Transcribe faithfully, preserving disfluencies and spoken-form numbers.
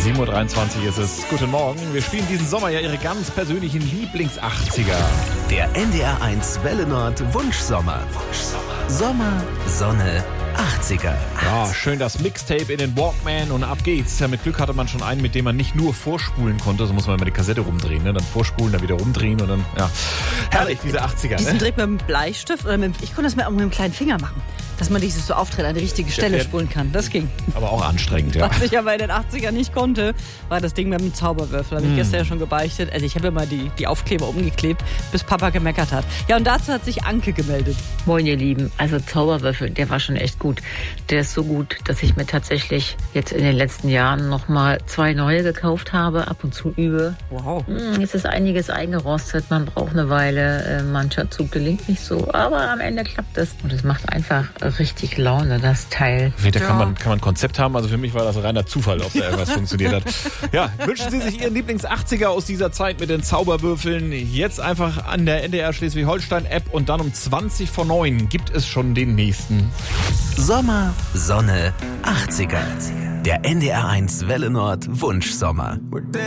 sieben Uhr dreiundzwanzig ist es. Guten Morgen. Wir spielen diesen Sommer ja Ihre ganz persönlichen Lieblings-achtziger. Der N D R eins Welle Nord Wunschsommer. Wunschsommer. Sommer, Sonne, achtziger. Ja, schön das Mixtape in den Walkman und ab geht's. Ja, mit Glück hatte man schon einen, mit dem man nicht nur vorspulen konnte, so muss man immer die Kassette rumdrehen, ne? Dann vorspulen, dann wieder rumdrehen und dann, ja. Herrlich, diese achtziger, Diesen ne? Trick mit dem Bleistift oder mit dem, ich konnte das mit, auch mit dem kleinen Finger machen. Dass man dieses so auftritt, an die richtige Stelle Ja, spulen kann. Das ging. Aber auch anstrengend, ja. Was ich aber in den achtzigern nicht konnte, war das Ding mit dem Zauberwürfel. Habe ich mm. gestern ja schon gebeichtet. Also ich habe immer die, die Aufkleber umgeklebt, bis Papa gemeckert hat. Ja, und dazu hat sich Anke gemeldet. Moin, ihr Lieben. Also Zauberwürfel, der war schon echt gut. Der ist so gut, dass ich mir tatsächlich jetzt in den letzten Jahren nochmal zwei neue gekauft habe, ab und zu übe. Wow. Es ist einiges eingerostet, man braucht eine Weile. Mancher Zug gelingt nicht so, aber am Ende klappt es. Und es macht einfach richtig Laune, das Teil. Da kann man, kann man ein Konzept haben. Also für mich war das reiner Zufall, ob da irgendwas funktioniert hat. Ja, wünschen Sie sich Ihren Lieblings-achtziger aus dieser Zeit mit den Zauberwürfeln. Jetzt einfach an der N D R Schleswig-Holstein-App und dann um zwanzig vor neun gibt es schon den nächsten. Sommer, Sonne, achtziger. Der N D R eins Welle Nord Wunschsommer.